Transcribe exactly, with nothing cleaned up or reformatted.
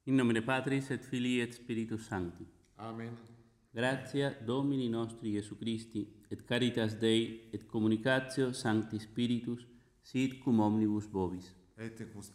In nomine Patris et Filii et Spiritus Sancti. Amen. Gratia Domini nostri Iesu Christi, et caritas Dei, et communicatio Sancti Spiritus, sit cum omnibus vobis. Et tecus